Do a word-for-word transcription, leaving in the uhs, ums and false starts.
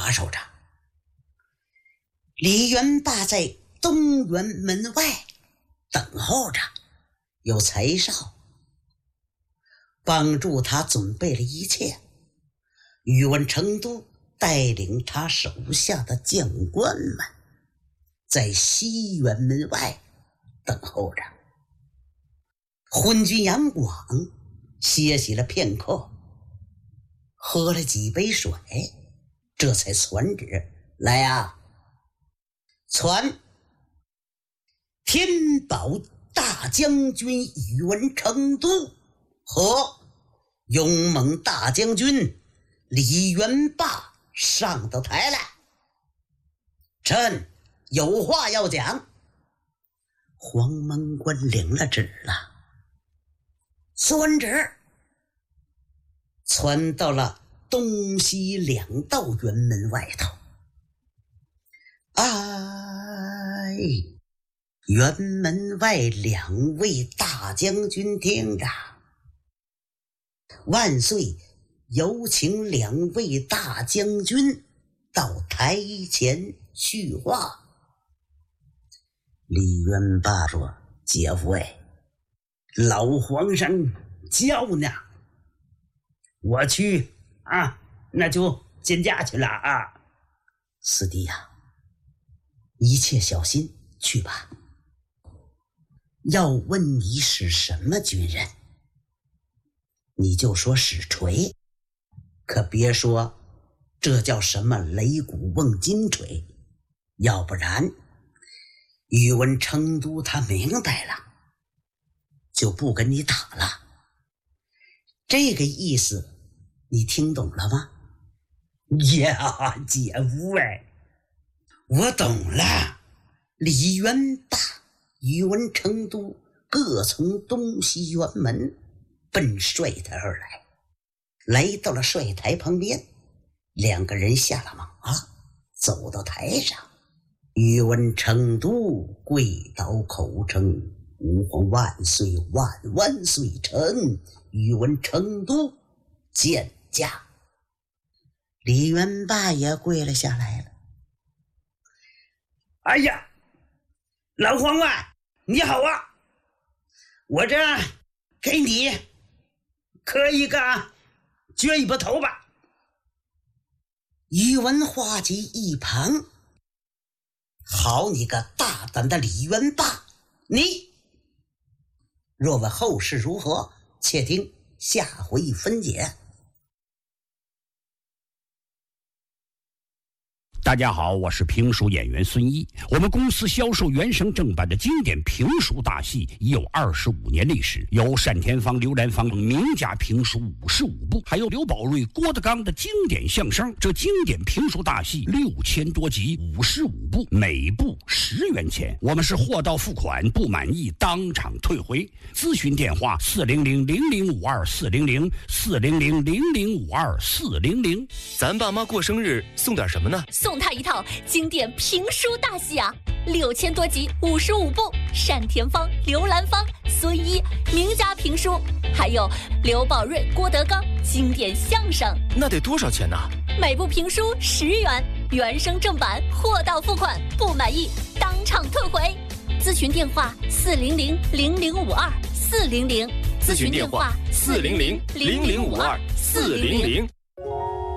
把守着。李元霸在东园门外等候着，有柴少帮助他准备了一切。宇文成都带领他手下的将官们在西园门外等候着。昏君杨广歇息了片刻，喝了几杯水，这才传旨来啊，传天宝大将军宇文成都和勇猛大将军李元霸上到台来，朕有话要讲。黄门官领了旨了，传旨传到了东西两道辕门外头。哎，辕门外两位大将军听着，万岁有请两位大将军到台前叙话。李元霸说：姐夫哎，老皇上叫呢，我去啊，那就见驾去了啊。四弟呀、啊，一切小心，去吧。要问你是什么军人，你就说使锤，可别说这叫什么擂鼓瓮金锤，要不然宇文成都他明白了，就不跟你打了。这个意思你听懂了吗？呀，姐夫哎，我懂了。李元霸、宇文成都各从东西辕门奔帅台而来，来到了帅台旁边，两个人下了马，走到台上。宇文成都跪倒口称：吾皇万岁万万岁，臣宇文成都见驾。李元霸也跪了下来了。哎呀，老皇啊，你好啊，我这给你磕一个撅一把头吧。宇文化及一旁，好你个大胆的李元霸，你若问后事如何，且听下回分解。 大家好，我是评书演员孙一。我们公司销售原声正版的经典评书大戏已有二十五年历史，有单田芳、刘兰芳名家评书五十五部，还有刘宝瑞、郭德纲的经典相声。这经典评书大戏六千多集，五十五部，每部十元钱。我们是货到付款，不满意当场退回。咨询电话：四零零零零五二四零零四零零零零五二四零零。 咱爸妈过生日送点什么呢？ 送他一套经典评书大戏啊，六千多集，五十五部，单田芳、刘兰芳、孙一名家评书，还有刘宝瑞、郭德纲经典相声。 那得多少钱呢？ 每部评书十元，原声正版，货到付款，不满意当场退回。咨询电话：四零零零零五二四零零。 咨询电话：四零零零零五二四零零。